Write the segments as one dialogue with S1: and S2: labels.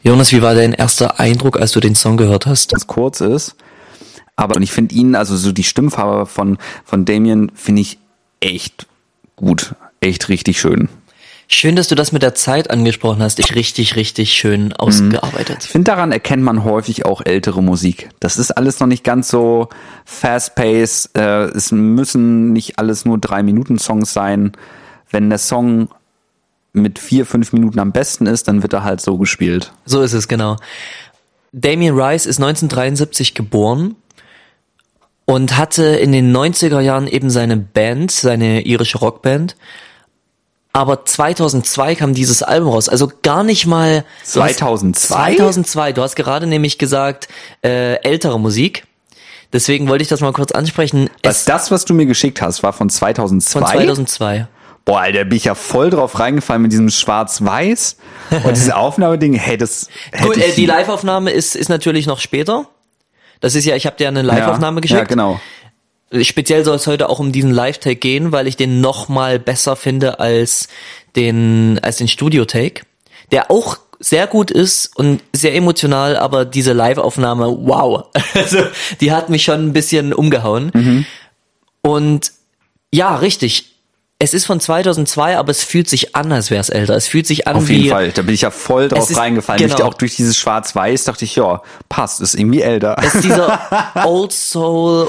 S1: Jonas, wie war dein erster Eindruck, als du den Song gehört hast?
S2: Ganz kurz ist. Aber und ich finde ihn, also so die Stimmfarbe von Damien finde ich echt gut. Echt richtig schön.
S1: Schön, dass du das mit der Zeit angesprochen hast. Richtig, richtig schön ausgearbeitet.
S2: Ich finde, daran erkennt man häufig auch ältere Musik. Das ist alles noch nicht ganz so fast-paced. Es müssen nicht alles nur 3-Minuten-Songs sein. Wenn der Song mit 4-5 Minuten am besten ist, dann wird er halt so gespielt.
S1: So ist es, genau. Damien Rice ist 1973 geboren und hatte in den 90er Jahren eben seine Band, seine irische Rockband. Aber 2002 kam dieses Album raus, also gar nicht mal...
S2: 2002?
S1: 2002, du hast gerade nämlich gesagt, ältere Musik. Deswegen wollte ich das mal kurz ansprechen.
S2: Was du mir geschickt hast, war von 2002?
S1: Von 2002.
S2: Boah, Alter, bin ich ja voll drauf reingefallen mit diesem Schwarz-Weiß und diese Aufnahmeding. Hey, das hätte
S1: Gut, die Live-Aufnahme ist natürlich noch später. Das ist ja, ich habe dir eine Live-Aufnahme geschickt.
S2: Ja, genau.
S1: Speziell soll es heute auch um diesen Live-Take gehen, weil ich den noch mal besser finde als den Studio-Take, der auch sehr gut ist und sehr emotional, aber diese Live-Aufnahme, wow, also die hat mich schon ein bisschen umgehauen. Und ja, richtig. Es ist von 2002, aber es fühlt sich an, als wäre es älter. Es fühlt sich an
S2: Auf jeden Fall, da bin ich ja voll drauf reingefallen.
S1: Genau.
S2: Auch durch dieses Schwarz-Weiß dachte ich, ja, passt, ist irgendwie älter.
S1: Es ist dieser Old Soul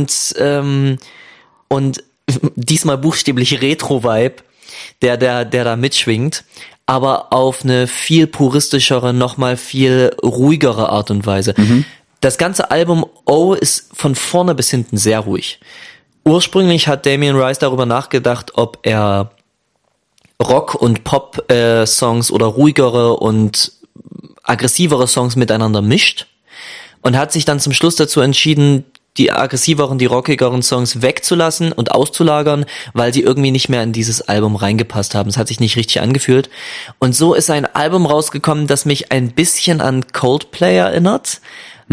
S1: und diesmal buchstäblich Retro-Vibe, der da mitschwingt, aber auf eine viel puristischere, nochmal viel ruhigere Art und Weise. Das ganze Album O ist von vorne bis hinten sehr ruhig. Ursprünglich hat Damien Rice darüber nachgedacht, ob er Rock- und Pop-Songs oder ruhigere und aggressivere Songs miteinander mischt und hat sich dann zum Schluss dazu entschieden, die aggressiveren, die rockigeren Songs wegzulassen und auszulagern, weil sie irgendwie nicht mehr in dieses Album reingepasst haben. Es hat sich nicht richtig angefühlt. Und so ist ein Album rausgekommen, das mich ein bisschen an Coldplay erinnert,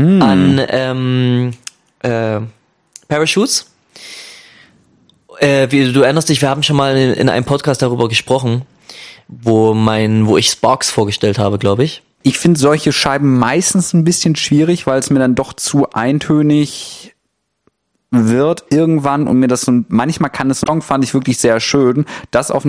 S1: an Parachutes. Du erinnerst dich, wir haben schon mal in einem Podcast darüber gesprochen, wo ich Sparks vorgestellt habe, glaube ich.
S2: Ich finde solche Scheiben meistens ein bisschen schwierig, weil es mir dann doch zu eintönig wird irgendwann und mir das so, manchmal kann es Song fand ich wirklich sehr schön, das auf